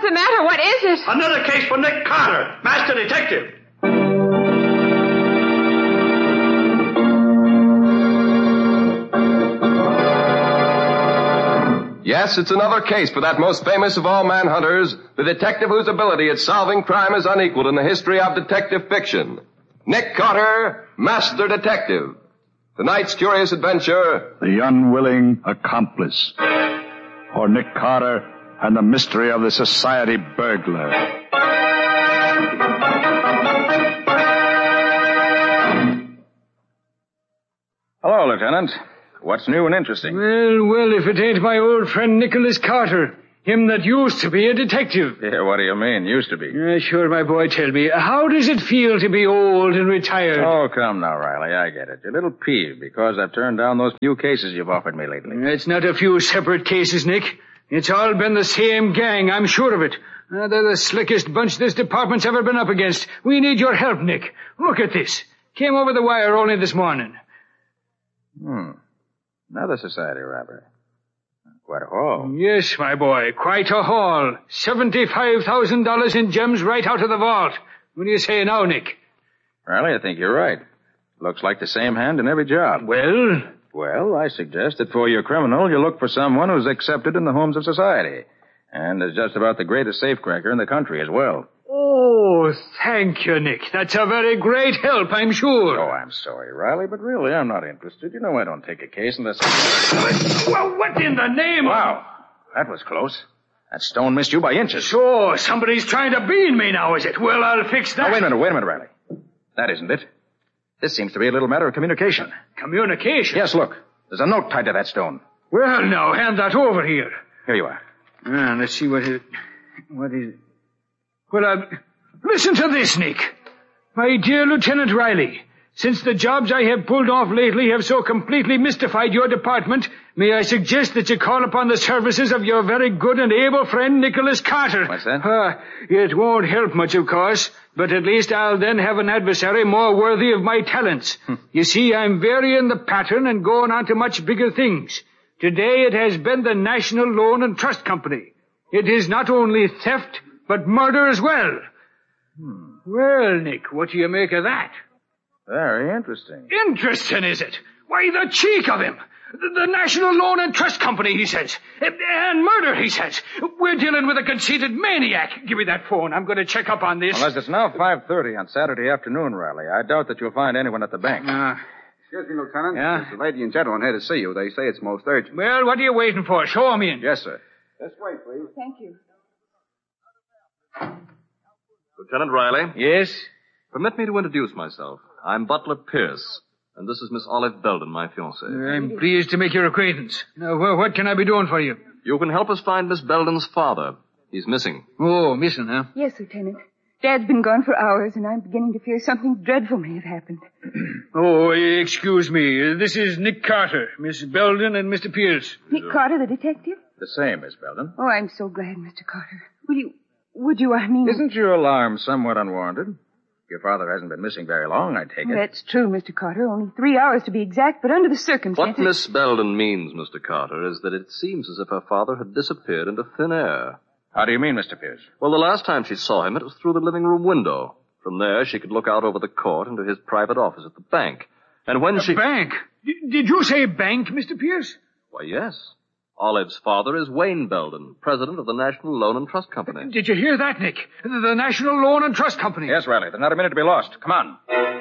the matter? What is it? Another case for Nick Carter, master detective. Yes, it's another case for that most famous of all manhunters, the detective whose ability at solving crime is unequaled in the history of detective fiction. Nick Carter, Master Detective. Tonight's curious adventure, The Unwilling Accomplice. Or Nick Carter and the Mystery of the Society Burglar. Hello, Lieutenant. What's new and interesting? Well, if it ain't my old friend Nicholas Carter. Him that used to be a detective. Yeah, what do you mean, used to be? Sure, my boy, tell me. How does it feel to be old and retired? Oh, come now, Riley, I get it. You're a little peeved because I've turned down those few cases you've offered me lately. It's not a few separate cases, Nick. It's all been the same gang, I'm sure of it. They're the slickest bunch this department's ever been up against. We need your help, Nick. Look at this. Came over the wire only this morning. Another society robbery. Quite a haul. Yes, my boy, quite a haul. $75,000 in gems right out of the vault. What do you say now, Nick? Riley, I think you're right. Looks like the same hand in every job. Well, I suggest that for your criminal, you look for someone who's accepted in the homes of society. And is just about the greatest safecracker in the country as well. Oh, thank you, Nick. That's a very great help, I'm sure. Oh, I'm sorry, Riley, but really, I'm not interested. You know I don't take a case unless... Well, what in the name of... Wow, that was close. That stone missed you by inches. So, somebody's trying to bean me now, is it? Well, I'll fix that. Now, wait a minute, Riley. That isn't it. This seems to be a little matter of communication. Communication? Yes, look. There's a note tied to that stone. Well, now, hand that over here. Here you are. Let's see what is... Well, listen to this, Nick. My dear Lieutenant Riley, since the jobs I have pulled off lately have so completely mystified your department, may I suggest that you call upon the services of your very good and able friend, Nicholas Carter. What's that? It won't help much, of course, but at least I'll then have an adversary more worthy of my talents. You see, I'm varying the pattern and going on to much bigger things. Today it has been the National Loan and Trust Company. It is not only theft, but murder as well. Well, Nick, what do you make of that? Very interesting. Interesting, is it? Why, the cheek of him. The National Loan and Trust Company, he says. And murder, he says. We're dealing with a conceited maniac. Give me that phone. I'm going to check up on this. Unless it's now 5:30 on Saturday afternoon, Riley. I doubt that you'll find anyone at the bank. Excuse me, Lieutenant. Yeah? There's a lady and gentleman here to see you. They say it's most urgent. Well, what are you waiting for? Show 'em in. Yes, sir. This way, please. Thank you. Lieutenant Riley? Yes? Permit me to introduce myself. I'm Butler Pierce, and this is Miss Olive Belden, my fiancée. I'm pleased to make your acquaintance. Now, what can I be doing for you? You can help us find Miss Belden's father. He's missing. Oh, missing, huh? Yes, Lieutenant. Dad's been gone for hours, and I'm beginning to fear something dreadful may have happened. Oh, excuse me. This is Nick Carter, Miss Belden and Mr. Pierce. Nick Carter, the detective? The same, Miss Belden. Oh, I'm so glad, Mr. Carter. Would you, Isn't your alarm somewhat unwarranted? Your father hasn't been missing very long, I take it. That's true, Mr. Carter. Only 3 hours to be exact, but under the circumstances... What Miss Belden means, Mr. Carter, is that it seems as if her father had disappeared into thin air. How do you mean, Mr. Pierce? Well, the last time she saw him, it was through the living room window. From there, she could look out over the court into his private office at the bank. And when she... Bank? Did you say bank, Mr. Pierce? Why, yes. Olive's father is Wayne Belden, president of the National Loan and Trust Company. Did you hear that, Nick? The National Loan and Trust Company. Yes, Riley. There's not a minute to be lost. Come on.